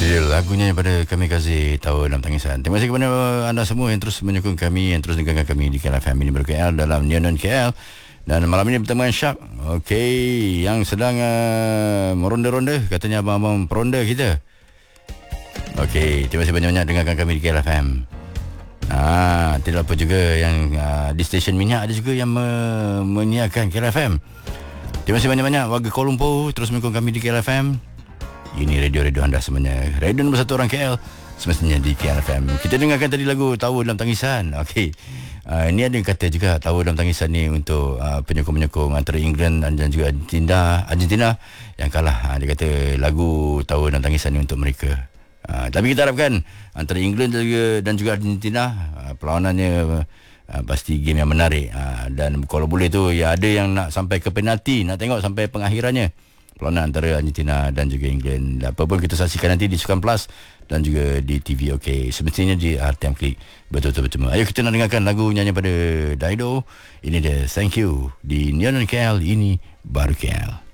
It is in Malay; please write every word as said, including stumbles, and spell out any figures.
Lagunya daripada Kamikaze, Tawa Dalam Tangisan. Terima kasih kepada anda semua yang terus menyokong kami, yang terus dengarkan kami di K L F M ini Baru K L dalam Neon K L. Dan malam ini bertemu dengan Syak. Okey, yang sedang uh, meronda-ronda, katanya abang-abang peronda kita. Okey, terima kasih banyak-banyak dengarkan kami di K L F M. Ah, tidak apa juga yang uh, di stesen minyak ada juga yang me- menyiarkan K L F M. Terima kasih banyak-banyak warga Kuala Lumpur terus menyokong kami di K L F M. Ini radio-radio anda semuanya. Radio nombor satu orang K L semestinya di K L F M. Kita dengarkan tadi lagu Tawa Dalam Tangisan. Okey. Uh, ini ada yang kata juga Tawa Dalam Tangisan ni untuk uh, penyokong-penyokong antara England dan juga Argentina, Argentina yang kalah. Uh, dia kata lagu Tawa Dalam Tangisan ni untuk mereka. Uh, tapi kita harapkan antara England dan juga, dan juga Argentina uh, perlawanannya uh, pasti game yang menarik. Uh, dan kalau boleh tu ya ada yang nak sampai ke penalti, nak tengok sampai pengakhirannya perlawanan antara Argentina dan juga England. Apa pun kita saksikan nanti di Sukan Plus dan juga di T V OK. Semestinya di R T M Klik. Betul-betul bertemu. Ayo kita nak dengarkan lagu nyanyi pada Dido. Ini dia Thank You di Neon K L. Ini Baru K L.